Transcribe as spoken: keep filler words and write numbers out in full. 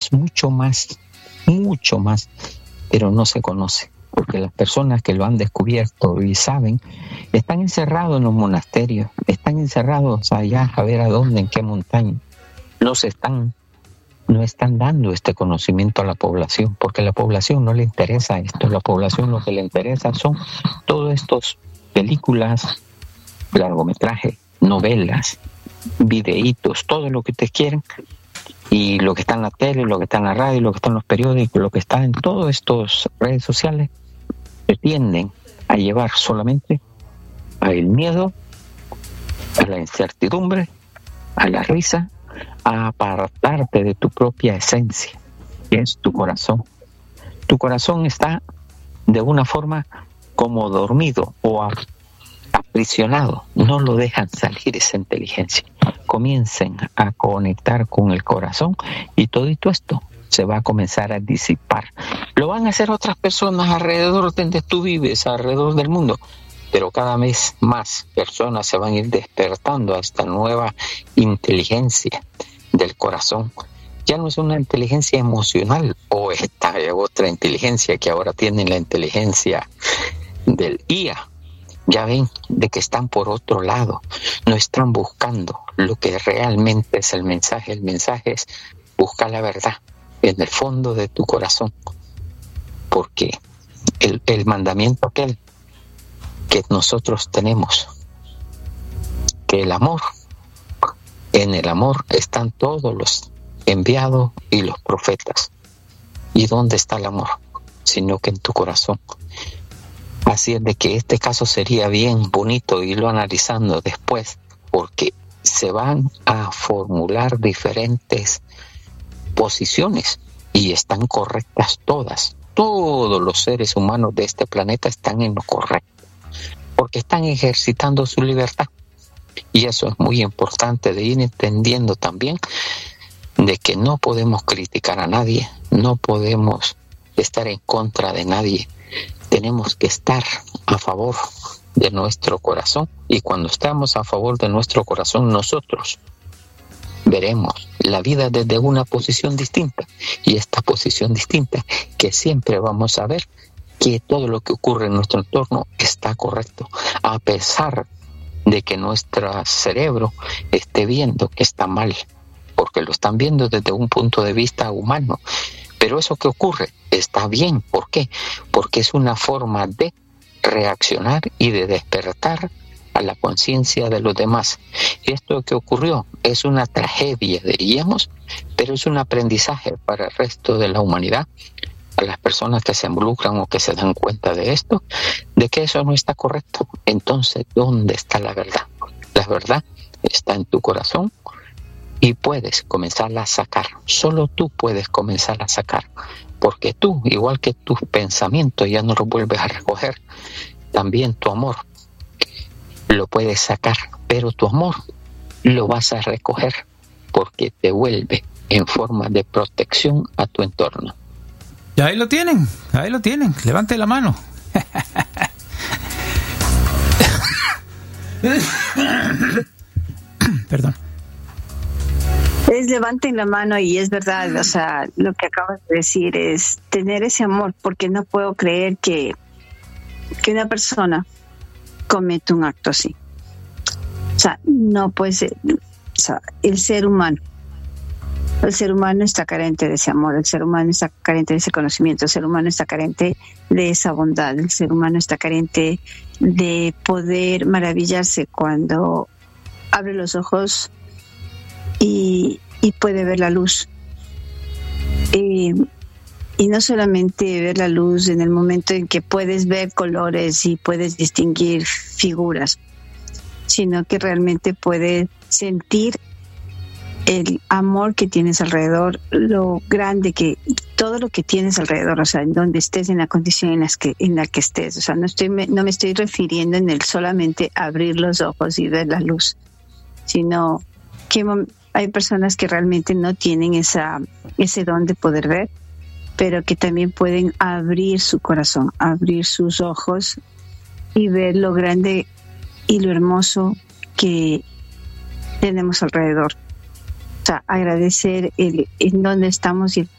es mucho más, mucho más, pero no se conoce, porque las personas que lo han descubierto y saben, están encerrados en los monasterios, están encerrados allá a ver a dónde, en qué montaña. No se están, no están dando este conocimiento a la población, porque a la población no le interesa esto. A la población lo que le interesa son todos estos películas, largometrajes, novelas, videitos, todo lo que te quieren, y lo que está en la tele, lo que está en la radio, lo que está en los periódicos, lo que está en todas estas redes sociales, te tienden a llevar solamente al miedo, a la incertidumbre, a la risa, a apartarte de tu propia esencia, que es tu corazón. Tu corazón está de una forma como dormido o aprisionado, no lo dejan salir esa inteligencia. Comiencen a conectar con el corazón y todito esto se va a comenzar a disipar. Lo van a hacer otras personas alrededor de donde tú vives, alrededor del mundo, pero cada vez más personas se van a ir despertando a esta nueva inteligencia del corazón. Ya no es una inteligencia emocional o esta otra inteligencia que ahora tienen, la inteligencia del I A. Ya ven de que están por otro lado, no están buscando lo que realmente es el mensaje. El mensaje es buscar la verdad en el fondo de tu corazón, porque el, el mandamiento aquel que nosotros tenemos, que el amor, en el amor están todos los enviados y los profetas. ¿Y dónde está el amor? Sino que en tu corazón. Así es de que este caso sería bien bonito irlo analizando después, porque se van a formular diferentes posiciones y están correctas todas. Todos los seres humanos de este planeta están en lo correcto, porque están ejercitando su libertad. Y eso es muy importante de ir entendiendo también, de que no podemos criticar a nadie, no podemos estar en contra de nadie. Tenemos que estar a favor de nuestro corazón, y cuando estamos a favor de nuestro corazón, nosotros veremos la vida desde una posición distinta, y esta posición distinta que siempre vamos a ver que todo lo que ocurre en nuestro entorno está correcto, a pesar de que nuestro cerebro esté viendo que está mal, porque lo están viendo desde un punto de vista humano. Pero eso que ocurre está bien. ¿Por qué? Porque es una forma de reaccionar y de despertar a la conciencia de los demás. Esto que ocurrió es una tragedia, diríamos, pero es un aprendizaje para el resto de la humanidad, a las personas que se involucran o que se dan cuenta de esto, de que eso no está correcto. Entonces, ¿dónde está la verdad? La verdad está en tu corazón, y puedes comenzarla a sacar. Solo tú puedes comenzar a sacar, porque tú, igual que tus pensamientos, ya no los vuelves a recoger. También tu amor lo puedes sacar, pero tu amor lo vas a recoger, porque te vuelve en forma de protección a tu entorno. Y ahí lo tienen, ahí lo tienen. Levante la mano. Perdón. Es levanten la mano, y es verdad, o sea, lo que acabas de decir es tener ese amor, porque no puedo creer que, que una persona cometa un acto así. O sea, no puede ser. O sea, el ser humano, el ser humano está carente de ese amor, el ser humano está carente de ese conocimiento, el ser humano está carente de esa bondad, el ser humano está carente de poder maravillarse cuando abre los ojos Y, y puede ver la luz. Eh, y no solamente ver la luz en el momento en que puedes ver colores y puedes distinguir figuras, sino que realmente puedes sentir el amor que tienes alrededor, lo grande que, todo lo que tienes alrededor, o sea, en donde estés, en la condición en, las que, en la que estés. O sea, no, estoy, no me estoy refiriendo en el solamente abrir los ojos y ver la luz, sino que hay personas que realmente no tienen esa, ese don de poder ver, pero que también pueden abrir su corazón, abrir sus ojos y ver lo grande y lo hermoso que tenemos alrededor. O sea, agradecer el, en dónde estamos y